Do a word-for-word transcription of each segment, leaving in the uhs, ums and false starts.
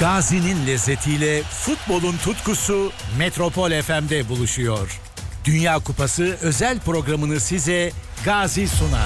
Gazi'nin lezzetiyle futbolun tutkusu Metropol F M'de buluşuyor. Dünya Kupası özel programını size Gazi sunar.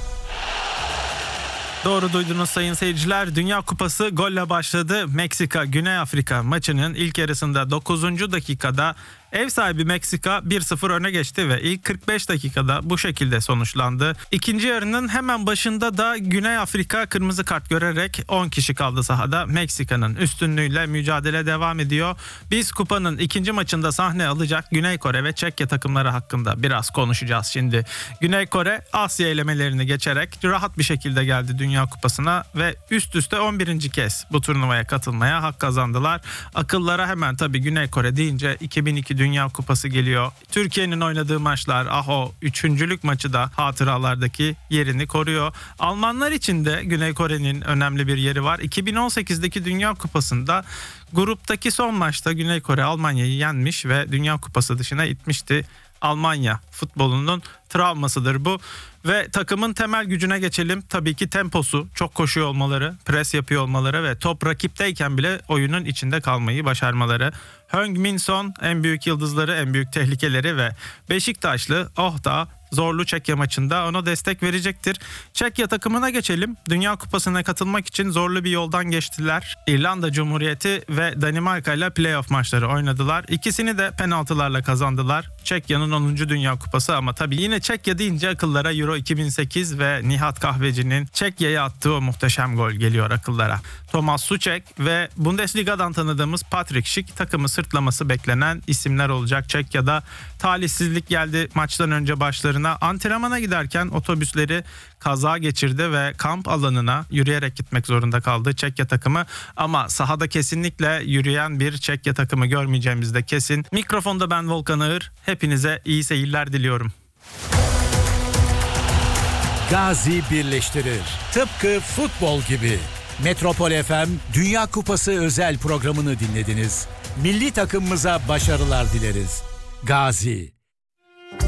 Doğru duydunuz sayın seyirciler. Dünya Kupası golle başladı. Meksika Güney Afrika maçının ilk yarısında dokuzuncu dakikada ev sahibi Meksika bir sıfır öne geçti ve ilk kırk beş dakikada bu şekilde sonuçlandı. İkinci yarının hemen başında da Güney Afrika kırmızı kart görerek on kişi kaldı sahada. Meksika'nın üstünlüğüyle mücadele devam ediyor. Biz kupanın ikinci maçında sahne alacak Güney Kore ve Çekya takımları hakkında biraz konuşacağız şimdi. Güney Kore Asya elemelerini geçerek rahat bir şekilde geldi Dünya Kupası'na ve üst üste on birinci kez bu turnuvaya katılmaya hak kazandılar. Akıllara hemen tabii Güney Kore deyince iki bin iki Dünya Kupası geliyor. Türkiye'nin oynadığı maçlar, ah o üçüncülük maçı da hatıralardaki yerini koruyor. Almanlar için de Güney Kore'nin önemli bir yeri var. iki bin on sekizdeki Dünya Kupası'nda gruptaki son maçta Güney Kore Almanya'yı yenmiş ve Dünya Kupası dışına itmişti. Almanya futbolunun travmasıdır bu. Ve takımın temel gücüne geçelim. Tabii ki temposu, çok koşuyor olmaları, pres yapıyor olmaları ve top rakipteyken bile oyunun içinde kalmayı başarmaları. Heung-min Son en büyük yıldızları, en büyük tehlikeleri ve Beşiktaşlı Oh da zorlu Çekya maçında ona destek verecektir. Çekya takımına geçelim. Dünya Kupası'na katılmak için zorlu bir yoldan geçtiler. İrlanda Cumhuriyeti ve Danimarka ile playoff maçları oynadılar. İkisini de penaltılarla kazandılar. Çekya'nın onuncu Dünya Kupası ama tabii yine Çekya deyince akıllara Euro iki bin sekiz ve Nihat Kahveci'nin Çekya'ya attığı o muhteşem gol geliyor akıllara. Thomas Souček ve Bundesliga'dan tanıdığımız Patrick Schick takımı sırtlaması beklenen isimler olacak. Çekya'da talihsizlik geldi maçtan önce başlarına. Antrenmana giderken otobüsleri kaza geçirdi ve kamp alanına yürüyerek gitmek zorunda kaldı Çekya takımı. Ama sahada kesinlikle yürüyen bir Çekya takımı görmeyeceğimiz de kesin. Mikrofonda ben Volkan Ağır. Hepinize iyi seyirler diliyorum. Gazi birleştirir. Tıpkı futbol gibi. Metropol F M Dünya Kupası özel programını dinlediniz. Milli takımımıza başarılar dileriz. Gazi.